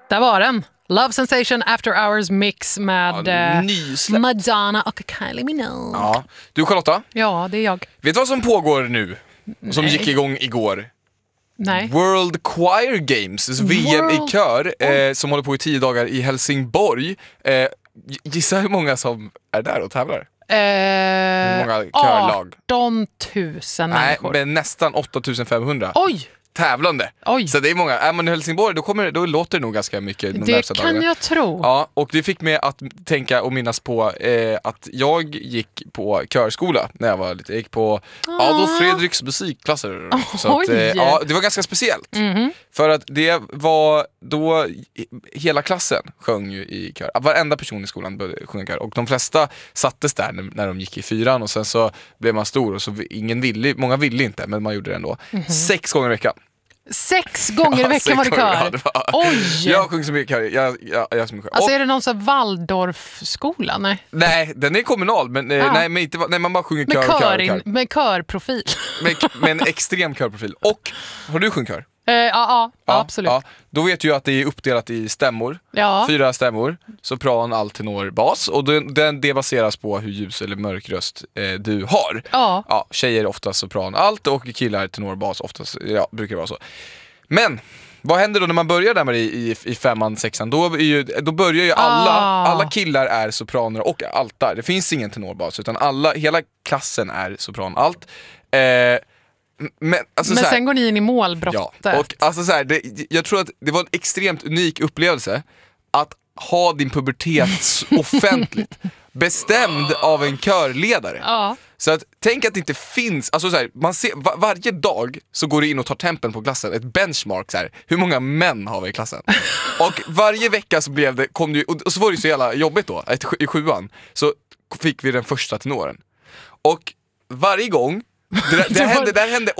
Där var den. Love Sensation After Hours mix med Madonna och Kylie Minogue. Ja. Du Charlotta? Ja, det är jag. Vet du vad som pågår nu? Som gick igång igår? Nej. World Choir Games, VM i kör, som håller på i 10 dagar i Helsingborg. Gissa hur många som är där och tävlar? Hur många körlag? 18 000 människor. Nej, men nästan 8 500. Oj! Tävlande. Oj. Så det är många. Är man i Helsingborg då låter det nog ganska mycket. Det kan dagarna. Jag tro. Ja, och det fick mig att tänka och minnas på att jag gick på körskola när jag var lite. Jag gick på Adolf Fredriks musikklasser. Så att, ja, det var ganska speciellt. För att det var då hela klassen sjöng ju i kör. Varenda person i skolan började sjunga kör. Och de flesta sattes där när de gick i 4:an. Och sen så blev man stor och så många ville inte, men man gjorde det ändå. 6 gånger i veckan. 6 gånger i veckan var det kör? Oj! Jag sjunger så mycket kör. Jag som alltså är det någon sån Waldorfskola? Nej, den är kommunal. Men, nej, man bara sjunger kör. Med körprofil. med en extrem körprofil. Och har du sjungit kör? Ja, absolut. Ja. Då vet du att det är uppdelat i stämmor. 4 stämmor. Sopran, alt, tenor, bas. Och det baseras på hur ljus eller mörk röst du har. Ja, tjejer oftast sopran, alt och killar tenor, bas oftast. Ja, brukar det vara så. Men vad händer då när man börjar där med i 5:an, 6:an? Då börjar ju alla killar är sopraner och altar. Det finns ingen tenorbas utan hela klassen är sopran, alt. Men sen går ni in i målbrottet. Ja, och alltså jag tror att det var en extremt unik upplevelse att ha din pubertet offentligt bestämd av en körledare. Så att tänk att det inte finns, alltså man ser varje dag så går du in och tar tempen på klassen, ett benchmark hur många män har vi i klassen. Och varje vecka så kom det och så var det så jävla jobbigt då i 7:an så fick vi den första tenoren. Och varje gång det hände